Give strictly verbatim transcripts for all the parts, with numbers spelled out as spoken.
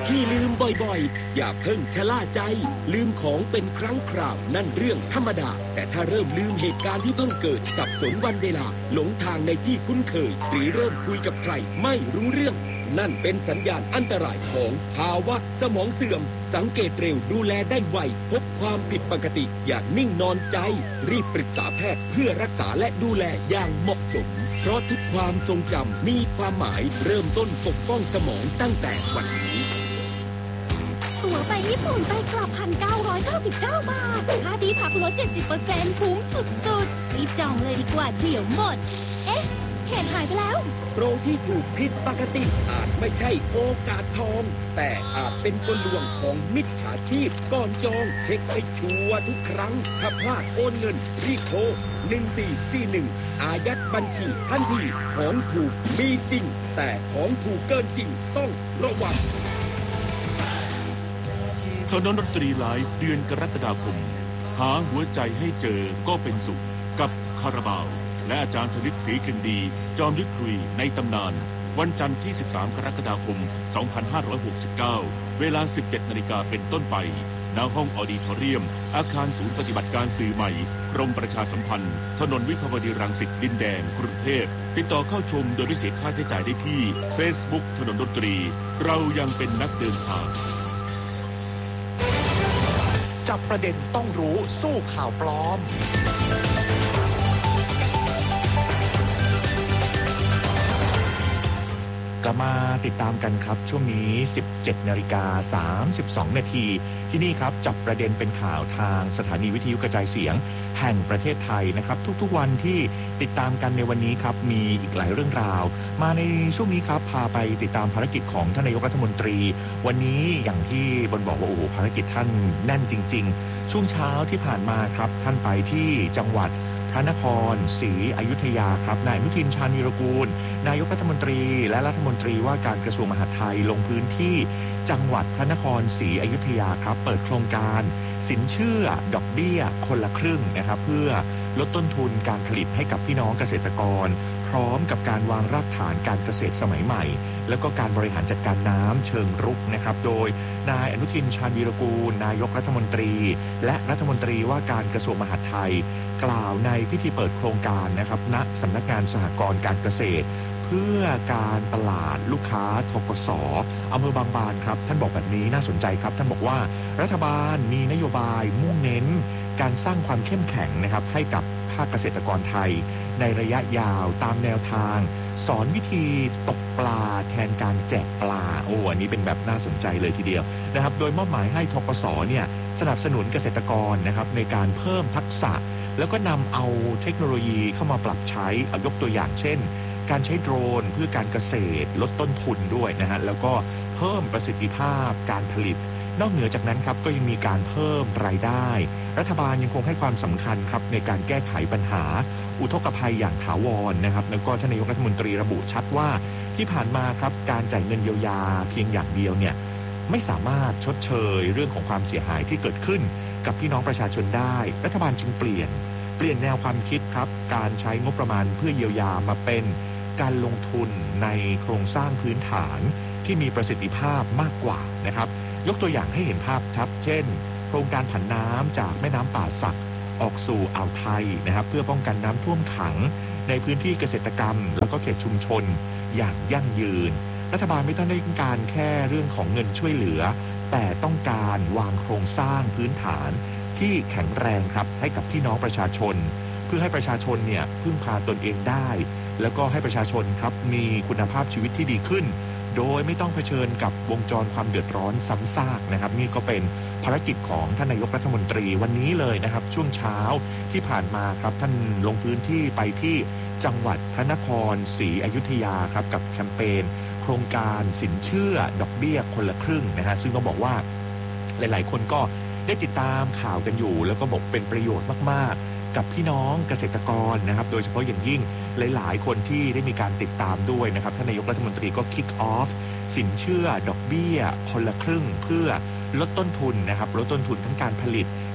ที่ลืมบ่อยๆอย่าเพิ่งชะล่าใจลืมของเป็นครั้งคราวนั่นเรื่องธรรมดาแต่ถ้าเริ่มลืมเหตุการณ์ที่เพิ่งเกิดสับสนวันเวลาหลงทางในที่คุ้นเคยหรือเริ่มคุยกับใครไม่รู้เรื่องนั่นเป็นสัญญาณอันตรายของภาวะสมองเสื่อมสังเกตเร็วดูแลได้ไวพบความผิดปกติอย่านิ่งนอนใจรีบปรึกษาแพทย์เพื่อรักษาและดูแลอย่างเหมาะสมเพราะทุกความทรงจำมีความหมายเริ่มต้นปกป้องสมองตั้งแต่วันนี้ตั๋วไปญี่ปุ่นไปกลับ หนึ่งพันเก้าร้อยเก้าสิบเก้า บาทค่าที่พักลด เจ็ดสิบเปอร์เซ็นต์ คุ้มสุดๆรีบจองเลยดีกว่าเดี๋ยวหมดเอ๊ะเห็นหายไปแล้วโปรที่ถูกผิดปกติอาจไม่ใช่โอกาสทองแต่อาจเป็นกลลวงของมิจฉาชีพก่อนจองเช็คให้ชัวร์ทุกครั้งถ้าพลาดโอนเงินรีบโทรหนึ่งสี่สี่หนึ่งอายัดบัญชีทันทีของถูกมีจริงแต่ของถูกเกินจริงต้องระวังถนนดนตรีไลฟ์เดือนกรกฎาคมหาหัวใจให้เจอก็เป็นสุขกับคาราบาวและอาจารย์ธนิตศรีกลิ่นดีจอมยุทธคุยในตำนานวันจันทร์ที่สิบสามกรกฎาคมสองพันห้าร้อยหกสิบเก้าเวลา สิบเจ็ดนาฬิกาเป็นต้นไปณห้องออดิทอเรียมอาคารศูนย์ปฏิบัติการสื่อใหม่กรมประชาสัมพันธ์ถนนวิภาวดีรังสิตดินแดงกรุงเทพติดต่อเข้าชมโดยไม่เสียค่าใช้จ่ายได้ที่ Facebook ถนนดนตรีเรายังเป็นนักเดินทางจับประเด็นต้องรู้สู้ข่าวปลอมกลับมาติดตามกันครับช่วงนี้ สิบเจ็ดนาฬิกาสามสิบสอง นาทีที่นี่ครับจับประเด็นเป็นข่าวทางสถานีวิทยุกระจายเสียงแห่งประเทศไทยนะครับทุกๆวันที่ติดตามกันในวันนี้ครับมีอีกหลายเรื่องราวมาในช่วงนี้ครับพาไปติดตามภารกิจของท่านนายกรัฐมนตรีวันนี้อย่างที่บนบอกว่าโอ้โหภารกิจท่านแน่นจริงๆช่วงเช้าที่ผ่านมาครับท่านไปที่จังหวัดพระนครศรีอยุธยาครับนายอนุทินชาญวีรกูลนายกรัฐมนตรีและรัฐมนตรีว่าการกระทรวงมหาดไทยลงพื้นที่จังหวัดพระนครศรีอยุธยาครับเปิดโครงการสินเชื่อดอกเบี้ยคนละครึ่งนะครับเพื่อลดต้นทุนการผลิตให้กับพี่น้องเกษตรกรพร้อมกับการวางรากฐานการเกษตรสมัยใหม่แล้วก็การบริหารจัดการน้ำเชิงรุกนะครับโดยนายอนุทินชาญวีรกูลนายกรัฐมนตรีและรัฐมนตรีว่าการกระทรวงมหาดไทยกล่าวในพิธีเปิดโครงการนะครับณสำนักงานสหกรณ์การเกษตรเพื่อการตลาดลูกค้าธกส.อำเภอบางบานครับท่านบอกแบบนี้น่าสนใจครับท่านบอกว่ารัฐบาลมีนโยบายมุ่งเน้นการสร้างความเข้มแข็งนะครับให้กับภาคเกษตรกรไทยในระยะยาวตามแนวทางสอนวิธีตกปลาแทนการแจกปลาโอ้อันนี้เป็นแบบน่าสนใจเลยทีเดียวนะครับโดยมอบหมายให้ธกส.เนี่ยสนับสนุนเกษตรกรนะครับในการเพิ่มทักษะแล้วก็นำเอาเทคโนโลยีเข้ามาปรับใช้เอายกตัวอย่างเช่นการใช้โดรนเพื่อการเกษตรลดต้นทุนด้วยนะฮะแล้วก็เพิ่มประสิทธิภาพการผลิตนอกเหนือจากนั้นครับก็ยังมีการเพิ่มรายได้รัฐบาลยังคงให้ความสำคัญครับในการแก้ไขปัญหาอุทกภัยอย่างถาวรนะครับแล้วก็ท่านนายกรัฐมนตรีระบุชัดว่าที่ผ่านมาครับการจ่ายเงินเยียวยาเพียงอย่างเดียวเนี่ยไม่สามารถชดเชยเรื่องของความเสียหายที่เกิดขึ้นกับพี่น้องประชาชนได้รัฐบาลจึงเปลี่ยนเปลี่ยนแนวความคิดครับการใช้งบประมาณเพื่อเยียวยามาเป็นการลงทุนในโครงสร้างพื้นฐานที่มีประสิทธิภาพมากกว่านะครับยกตัวอย่างให้เห็นภาพครับเช่นโครงการผันน้ำจากแม่น้ำป่าสักออกสู่อ่าวไทยนะครับเพื่อป้องกันน้ำท่วมขังในพื้นที่เกษตรกรรมแล้วก็เขตชุมชนอย่างยั่งยืนรัฐบาลไม่ต้องได้การแค่เรื่องของเงินช่วยเหลือแต่ต้องการวางโครงสร้างพื้นฐานที่แข็งแรงครับให้กับพี่น้องประชาชนเพื่อให้ประชาชนเนี่ยพึ่งพาตนเองได้แล้วก็ให้ประชาชนครับมีคุณภาพชีวิตที่ดีขึ้นโดยไม่ต้องเผชิญกับวงจรความเดือดร้อนซ้ำซากนะครับนี่ก็เป็นภารกิจของท่านนายกรัฐมนตรีวันนี้เลยนะครับช่วงเช้าที่ผ่านมาครับท่านลงพื้นที่ไปที่จังหวัดพระนครศรีอยุธยาครับกับแคมเปญโครงการสินเชื่อดอกเบี้ยคนละครึ่งนะฮะซึ่งต้องบอกว่าหลายๆคนก็ได้ติดตามข่าวกันอยู่แล้วก็บอกเป็นประโยชน์มากๆกับพี่น้องเกษตรกรนะครับโดยเฉพาะอย่างยิ่งหลายๆคนที่ได้มีการติดตามด้วยนะครับท่านนายกรัฐมนตรีก็คิกออฟสินเชื่อดอกเบี้ยคนละครึ่งเพื่อลดต้นทุนนะครับลดต้นทุนทั้งการผลิต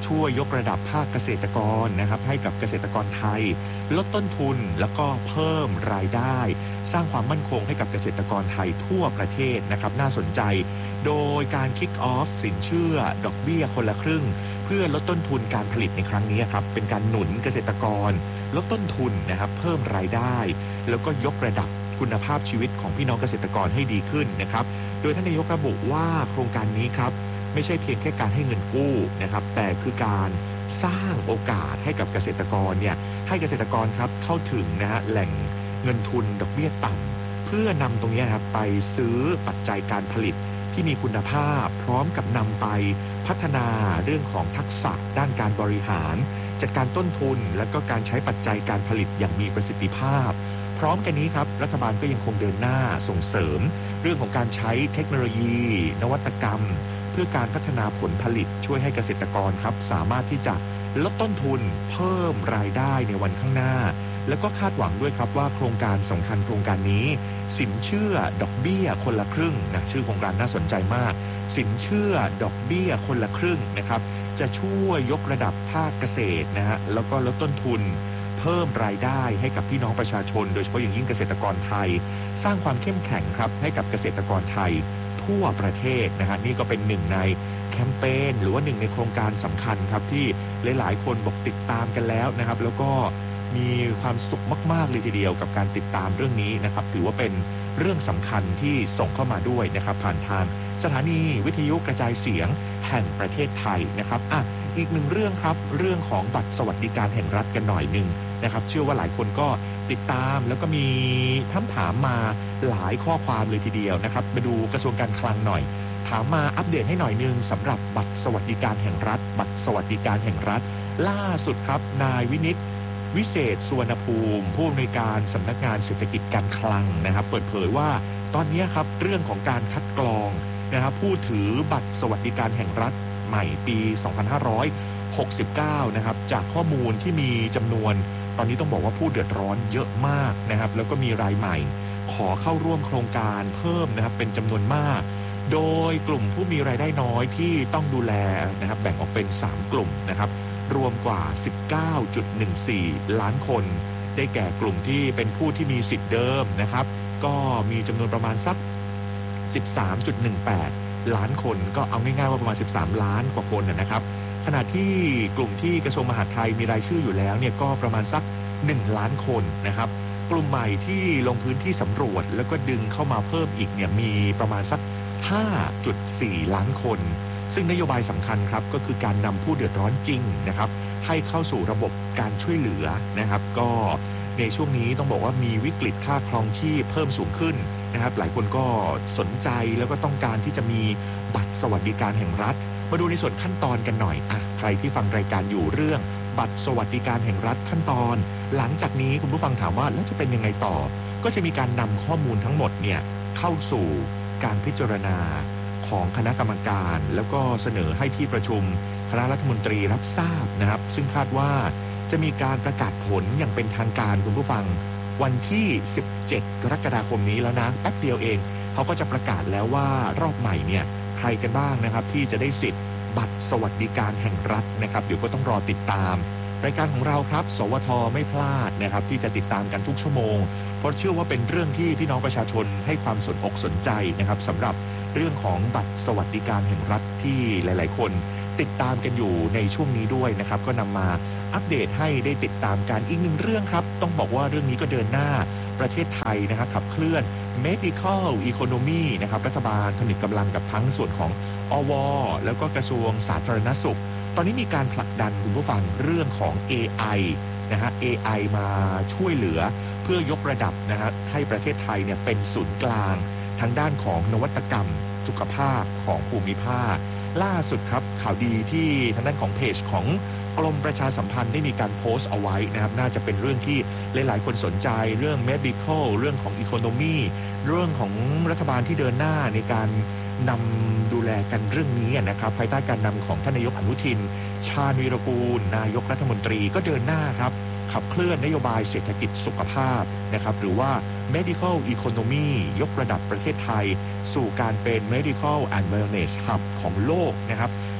ช่วยยกระดับภาคเกษตรกรนะครับให้กับเกษตรกรไทยลดต้นทุนแล้วก็เพิ่มรายได้สร้างความมั่นคงให้กับเกษตรกรไทยทั่วประเทศนะครับน่าสนใจโดยการคิกออฟสินเชื่อดอกเบี้ยคนละครึ่งเพื่อลดต้นทุนการผลิตในครั้งนี้ครับเป็นการหนุนเกษตรกรลดต้นทุนนะครับเพิ่มรายได้แล้วก็ยกระดับคุณภาพชีวิตของพี่น้องเกษตรกรให้ดีขึ้นนะครับโดยท่านนายกระบุว่าโครงการนี้ครับไม่ใช่เพียงแค่การให้เงินกู้นะครับแต่คือการสร้างโอกาสให้กับเกษตรกรเนี่ยให้เกษตรกรครับเข้าถึงนะฮะแหล่งเงินทุนดอกเบี้ยต่ำเพื่อนำตรงนี้ครับไปซื้อปัจจัยการผลิตที่มีคุณภาพพร้อมกับนำไปพัฒนาเรื่องของทักษะด้านการบริหารจัดการต้นทุนและก็การใช้ปัจจัยการผลิตอย่างมีประสิทธิภาพพร้อมกันนี้ครับรัฐบาลก็ยังคงเดินหน้าส่งเสริมเรื่องของการใช้เทคโนโลยีนวัตกรรมเพื่อการพัฒนาผลผลิตช่วยให้เกษตรกรครับสามารถที่จะลดต้นทุนเพิ่มรายได้ในวันข้างหน้าแล้วก็คาดหวังด้วยครับว่าโครงการสำคัญโครงการนี้สินเชื่อดอกเบี้ยคนละครึ่งนะชื่อโครงการน่าสนใจมากสินเชื่อดอกเบี้ยคนละครึ่งนะครับจะช่วยยกระดับภาคเกษตรนะฮะแล้วก็ลดต้นทุนเพิ่มรายได้ให้กับพี่น้องประชาชนโดยเฉพาะอย่างยิ่งเกษตรกรไทยสร้างความเข้มแข็งครับให้กับเกษตรกรไทยทั่วประเทศนะฮะนี่ก็เป็นหนึ่งในแคมเปญหรือว่าหนึ่งในโครงการสำคัญครับที่หลายๆคนบอกติดตามกันแล้วนะครับแล้วก็มีความสุขมากๆเลยทีเดียวกับการติดตามเรื่องนี้นะครับถือว่าเป็นเรื่องสำคัญที่ส่งเข้ามาด้วยนะครับผ่านทางสถานีวิทยุกระจายเสียงแห่งประเทศไทยนะครับอ่ะอีกหนึ่งเรื่องครับเรื่องของบัตรสวัสดิการแห่งรัฐกันหน่อยนึงนะครับเชื่อว่าหลายคนก็ติดตามแล้วก็มีคำถามมาหลายข้อความเลยทีเดียวนะครับมาดูกระทรวงการคลังหน่อยถามมาอัปเดตให้หน่อยนึงสำหรับบัตรสวัสดิการแห่งรัฐบัตรสวัสดิการแห่งรัฐล่าสุดครับนายวินิตวิเศษสุวรรณภูมิผู้อำนวยการสำนักงานเศรษฐกิจการคลังนะครับเปิดเผยว่าตอนนี้ครับเรื่องของการคัดกรองนะครับผู้ถือบัตรสวัสดิการแห่งรัฐใหม่ปีสองพันห้าร้อยหกสิบเก้านะครับจากข้อมูลที่มีจำนวนตอนนี้ต้องบอกว่าผู้เดือดร้อนเยอะมากนะครับแล้วก็มีรายใหม่ขอเข้าร่วมโครงการเพิ่มนะครับเป็นจำนวนมากโดยกลุ่มผู้มีรายได้น้อยที่ต้องดูแลนะครับแบ่งออกเป็นสามกลุ่มนะครับรวมกว่า สิบเก้าจุดหนึ่งสี่ ล้านคนได้แก่กลุ่มที่เป็นผู้ที่มีสิทธิ์เดิมนะครับก็มีจำนวนประมาณสัก สิบสามจุดหนึ่งแปด ล้านคนก็เอาง่ายๆว่าประมาณสิบสามล้านกว่าคนนะครับขณะที่กลุ่มที่กระทรวงมหาดไทยมีรายชื่ออยู่แล้วเนี่ยก็ประมาณสักหนึ่งล้านคนนะครับกลุ่มใหม่ที่ลงพื้นที่สำรวจแล้วก็ดึงเข้ามาเพิ่มอีกเนี่ยมีประมาณสัก ห้าจุดสี่ ล้านคนซึ่งนโยบายสำคัญครับก็คือการนำผู้เดือดร้อนจริงนะครับให้เข้าสู่ระบบการช่วยเหลือนะครับก็ในช่วงนี้ต้องบอกว่ามีวิกฤตค่าครองชีพเพิ่มสูงขึ้นนะครับหลายคนก็สนใจแล้วก็ต้องการที่จะมีบัตรสวัสดิการแห่งรัฐมาดูในส่วนขั้นตอนกันหน่อยอ่ะใครที่ฟังรายการอยู่เรื่องบัตรสวัสดิการแห่งรัฐขั้นตอนหลังจากนี้คุณผู้ฟังถามว่าแล้วจะเป็นยังไงต่อก็จะมีการนำข้อมูลทั้งหมดเนี่ยเข้าสู่การพิจารณาของคณะกรรมการแล้วก็เสนอให้ที่ประชุมคณะรัฐมนตรีรับทราบนะครับซึ่งคาดว่าจะมีการประกาศผลอย่างเป็นทางการคุณผู้ฟังวันที่สิบเจ็ดกรกฎาคมนี้แล้วนะแป๊บเดียวเองเขาก็จะประกาศแล้วว่ารอบใหม่เนี่ยใครกันบ้างนะครับที่จะได้สิทธิ์บัตรสวัสดิการแห่งรัฐนะครับเดี๋ยวก็ต้องรอติดตามรายการของเราครับสวทไม่พลาดนะครับที่จะติดตามกันทุกชั่วโมงเพราะเชื่อว่าเป็นเรื่องที่พี่น้องประชาชนให้ความสนอกสนใจนะครับสำหรับเรื่องของบัตรสวัสดิการแห่งรัฐที่หลายๆคนติดตามกันอยู่ในช่วงนี้ด้วยนะครับก็นำมาอัปเดตให้ได้ติดตามกันอีกหนึ่งเรื่องครับต้องบอกว่าเรื่องนี้ก็เดินหน้าประเทศไทยนะครับขับเคลื่อน medical economy นะครับรัฐบาลผนึกกำลังกับทั้งส่วนของอวแล้วก็กระทรวงสาธารณสุขตอนนี้มีการผลักดันคุณผู้ฟังเรื่องของ เอ ไอ นะฮะ เอ ไอ มาช่วยเหลือเพื่อยกระดับนะฮะให้ประเทศไทยเนี่ยเป็นศูนย์กลางทางด้านของนวัตกรรมสุขภาพของภูมิภาคล่าสุดครับข่าวดีที่ทางด้านของเพจของกรมประชาสัมพันธ์ได้มีการโพสต์เอาไว้นะครับน่าจะเป็นเรื่องที่หลายๆคนสนใจเรื่อง medical เรื่องของ economy เรื่องของรัฐบาลที่เดินหน้าในการนำดูแลกันเรื่องนี้นะครับภายใต้การนำของท่านนายกอนุทินชาญวีรกูลนายกรัฐมนตรีก็เดินหน้าครับขับเคลื่อนนโยบายเศรษฐกิจสุขภาพนะครับหรือว่า medical economy ยกระดับประเทศไทยสู่การเป็น medical and wellness hub ของโลกนะครับ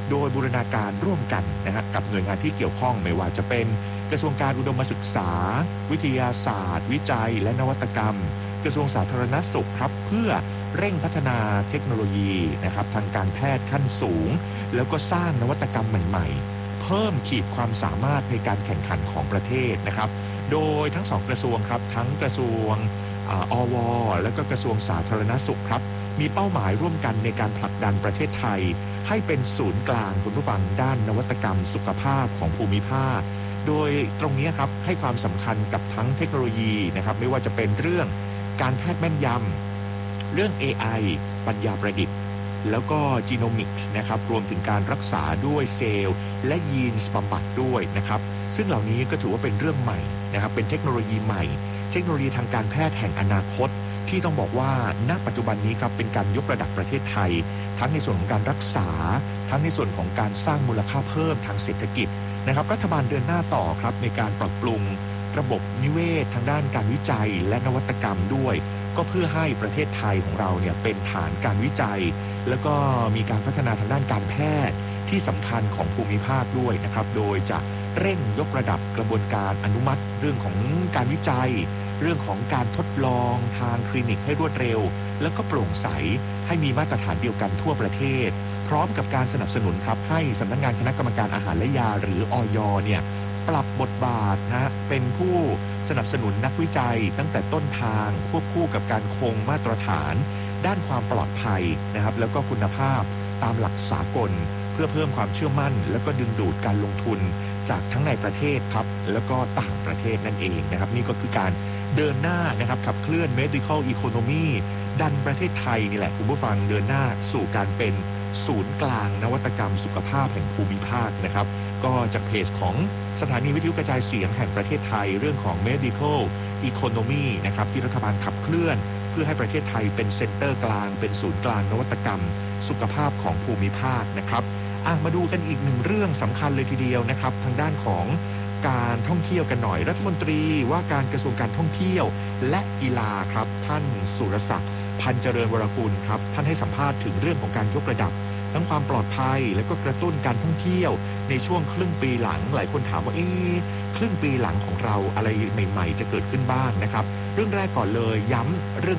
โดยบูรณาการร่วมกันนะฮะกับหน่วยงานที่เกี่ยวข้องไม่ว่าจะเป็นกระทรวงการอุดมศึกษาวิทยาศาสตร์ วิจัยและนวัตกรรมกระทรวงสาธารณสุขครับเพื่อเร่งพัฒนาเทคโนโลยีนะครับทางการแพทย์ขั้นสูงแล้วก็สร้างนวัตกรรมใหม่ๆเพิ่มขีดความสามารถในการแข่งขันของประเทศนะครับโดยทั้งสองกระทรวงครับทั้งกระทรวงอวและก็กระทรวงสาธารณสุขครับมีเป้าหมายร่วมกันในการผลักดันประเทศไทยให้เป็นศูนย์กลางคุณผู้ฟังด้านนวัตกรรมสุขภาพของภูมิภาคโดยตรงนี้ครับให้ความสำคัญกับทั้งเทคโนโลยีนะครับไม่ว่าจะเป็นเรื่องการแพทย์แม่นยำเรื่อง เอ ไอ ปัญญาประดิษฐ์แล้วก็จีโนมิกส์นะครับรวมถึงการรักษาด้วยเซลล์และยีนส์บำบัดด้วยนะครับซึ่งเหล่านี้ก็ถือว่าเป็นเรื่องใหม่นะครับเป็นเทคโนโลยีใหม่เทคโนโลยีทางการแพทย์แห่งอนาคตที่ต้องบอกว่าณปัจจุบันนี้ครับเป็นการยกระดับประเทศไทยทั้งในส่วนของการรักษาทั้งในส่วนของการสร้างมูลค่าเพิ่มทางเศรษฐกิจนะครับรัฐบาลเดินหน้าต่อครับในการปรับปรุงระบบนิเวศทางด้านการวิจัยและนวัตกรรมด้วยก็เพื่อให้ประเทศไทยของเราเนี่ยเป็นฐานการวิจัยแล้วก็มีการพัฒนาทางด้านการแพทย์ที่สำคัญของภูมิภาคด้วยนะครับโดยจะเร่งยกระดับกระบวนการอนุมัติเรื่องของการวิจัยเรื่องของการทดลองทางคลินิกให้รวดเร็วแล้วก็โปร่งใสให้มีมาตรฐานเดียวกันทั่วประเทศพร้อมกับการสนับสนุนครับให้สำนักงานคณะกรรมการอาหารและยาหรืออย.เนี่ยปรับบทบาทนะเป็นผู้สนับสนุนนักวิจัยตั้งแต่ต้นทางควบคู่กับการคงมาตรฐานด้านความปลอดภัยนะครับแล้วก็คุณภาพตามหลักสากลเพื่อเพิ่มความเชื่อมั่นแล้วก็ดึงดูดการลงทุนจากทั้งในประเทศครับแล้วก็ต่างประเทศนั่นเองนะครับนี่ก็คือการเดินหน้านะครับขับเคลื่อน medical economy ดันประเทศไทยนี่แหละคุณผู้ฟังเดินหน้าสู่การเป็นศูนย์กลางนวัตกรรมสุขภาพแห่งภูมิภาคนะครับก็จากเพจของสถานีวิทยุกระจายเสียงแห่งประเทศไทยเรื่องของ medical economy นะครับที่รัฐบาลขับเคลื่อนเพื่อให้ประเทศไทยเป็นเซ็นเตอร์กลางเป็นศูนย์กลางนวัตกรรมสุขภาพของภูมิภาคนะครับอ่ะมาดูกันอีกหนึ่งเรื่องสำคัญเลยทีเดียวนะครับทางด้านของการท่องเที่ยวกันหน่อยรัฐมนตรีว่าการกระทรวงการท่องเที่ยวและกีฬาครับท่านสุรศักดิ์พันเจริญวรกุลครับท่านให้สัมภาษณ์ถึงเรื่องของการยกระดับทั้งความปลอดภัยและก็กระตุ้นการท่องเที่ยวในช่วงครึ่งปีหลังหลายคนถามว่าเอ๊ะครึ่งปีหลังของเราอะไรใหม่ๆจะเกิดขึ้นบ้างนะครับเรื่องแรกก่อนเลยย้ำเรื่อง